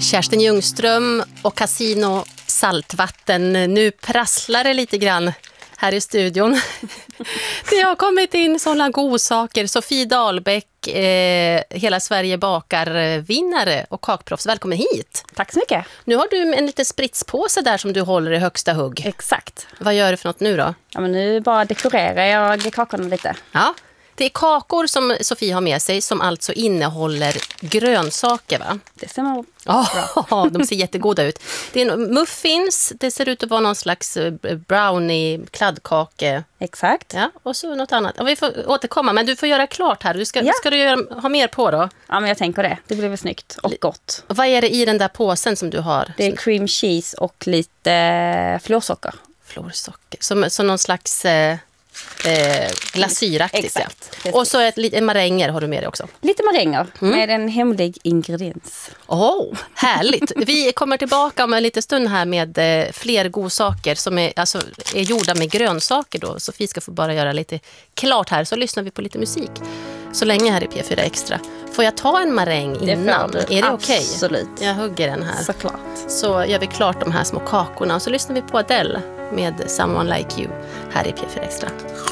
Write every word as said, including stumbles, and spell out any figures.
Kerstin Ljungström och Casino Saltvatten. Nu prasslar det lite grann här i studion. Det har kommit in sådana godsaker. Sofie Dahlbäck, eh, Hela Sverige bakar vinnare och kakproffs. Välkommen hit. Tack så mycket. Nu har du en liten spritspåse där som du håller i högsta hugg. Exakt. Vad gör du för något nu då? Ja, men nu bara dekorerar jag kakorna lite. Ja, det är kakor som Sofie har med sig som alltså innehåller grönsaker, va? Det ser man Oh, de ser jättegoda ut. Det är muffins, det ser ut att vara någon slags brownie, kladdkake. Exakt. Ja, och så något annat. Och vi får återkomma, men du får göra klart här. Du ska, ja. ska du göra, ha mer på då? Ja, men jag tänker det. Det blir väl snyggt och gott. Vad är det i den där påsen som du har? Det är cream cheese och lite florsocker. Florsocker. Som, som någon slags... Eh, Eh, glasyraktigt. Exakt. Ja. Och så ett, ett maränger har du med dig också. Lite maränger mm. med en hemlig ingrediens. Åh, oh, härligt. Vi kommer tillbaka om en liten stund här med eh, fler godsaker som är, alltså, är gjorda med grönsaker då. Sofie ska få bara göra lite klart här, så lyssnar vi på lite musik. Så länge här i P fyra Extra. Får jag ta en maräng innan? Det är det okej? Okay? Absolut. Jag hugger den här. Såklart. Så gör vi klart de här små kakorna och så lyssnar vi på Adele med Someone Like You här i P fyra Extra.